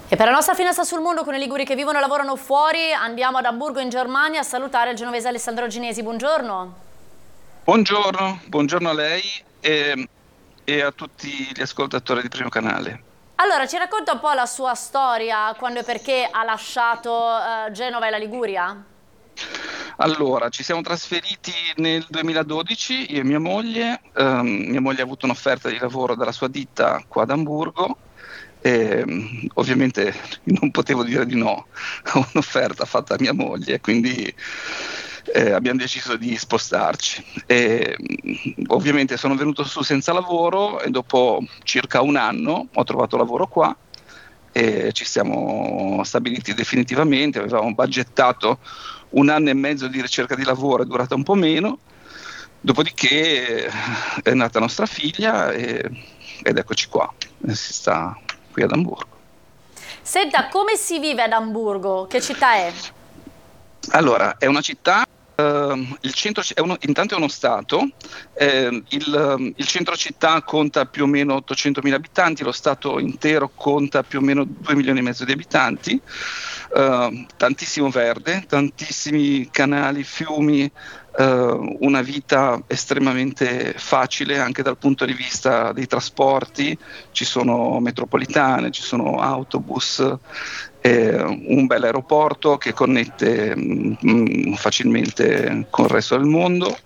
E per la nostra finestra sul mondo, con i liguri che vivono e lavorano fuori, andiamo ad Amburgo in Germania a salutare il genovese Alessandro Ginesi. Buongiorno. Buongiorno, buongiorno a lei e a tutti gli ascoltatori di Primo Canale. Allora, ci racconta un po' la sua storia, quando e perché ha lasciato Genova e la Liguria? Allora, ci siamo trasferiti nel 2012, io e mia moglie. Mia moglie ha avuto un'offerta di lavoro dalla sua ditta qua ad Amburgo. Ovviamente non potevo dire di no a un'offerta fatta a mia moglie, quindi abbiamo deciso di spostarci. Ovviamente sono venuto su senza lavoro e dopo circa un anno ho trovato lavoro qua e ci siamo stabiliti definitivamente. Avevamo budgettato un anno e mezzo di ricerca di lavoro, è durata un po' meno, dopodiché è nata nostra figlia ed eccoci qua, si sta qui ad Amburgo. Senta, come si vive ad Amburgo? Che città è? Allora, è una città, il centro intanto è uno stato. Il centro città conta più o meno 800.000 abitanti, lo stato intero conta più o meno 2 milioni e mezzo di abitanti. Tantissimo verde, tantissimi canali, fiumi, una vita estremamente facile anche dal punto di vista dei trasporti. Ci sono metropolitane, ci sono autobus, un bel aeroporto che connette facilmente con il resto del mondo.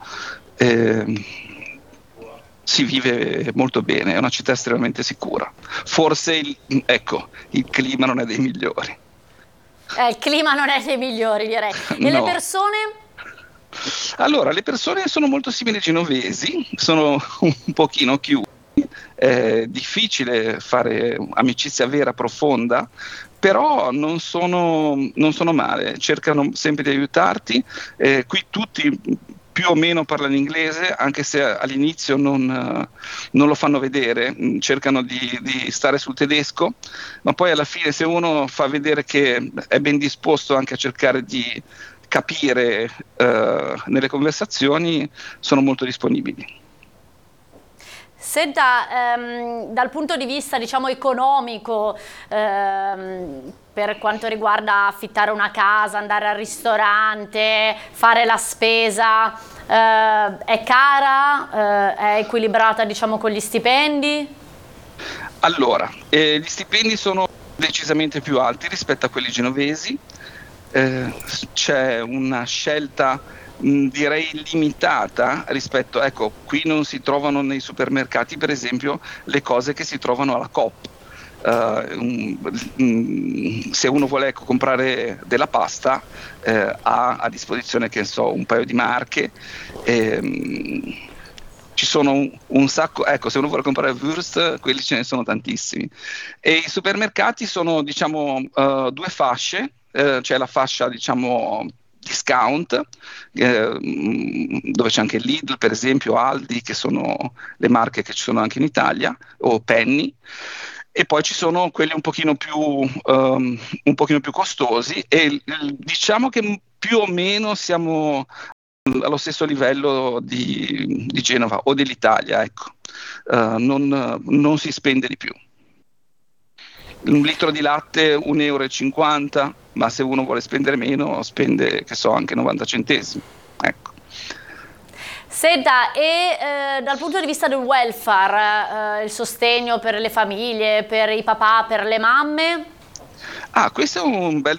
Si vive molto bene, è una città estremamente sicura. Forse il clima non è dei migliori. Il clima non è dei migliori, direi. E le No. persone? Allora, le persone sono molto simili ai genovesi, sono un pochino chiuse. È difficile fare amicizia vera, profonda, però non sono male, cercano sempre di aiutarti. Qui tutti più o meno parlano inglese, anche se all'inizio non lo fanno vedere, cercano di stare sul tedesco, ma poi alla fine, se uno fa vedere che è ben disposto anche a cercare di capire nelle conversazioni, sono molto disponibili. Senta, dal punto di vista, diciamo, economico, per quanto riguarda affittare una casa, andare al ristorante, fare la spesa, è cara, è equilibrata, diciamo, con gli stipendi? Allora, gli stipendi sono decisamente più alti rispetto a quelli genovesi. C'è una scelta, direi limitata rispetto, ecco, qui non si trovano nei supermercati, per esempio, le cose che si trovano alla Coop. Se uno vuole, ecco, comprare della pasta, ha a disposizione, che so, un paio di marche. Ci sono un sacco, ecco, se uno vuole comprare Wurst, quelli ce ne sono tantissimi. E i supermercati sono, diciamo, due fasce. C'è la fascia, diciamo, discount, dove c'è anche Lidl, per esempio, Aldi, che sono le marche che ci sono anche in Italia, o Penny. E poi ci sono quelli un pochino più costosi, e diciamo che più o meno siamo allo stesso livello di Genova o dell'Italia, ecco. Non si spende di più. Un litro di latte 1,50 euro, ma se uno vuole spendere meno spende, che so, anche 90 centesimi. Ecco. Senta, e dal punto di vista del welfare, il sostegno per le famiglie, per i papà, per le mamme? Questo è un bel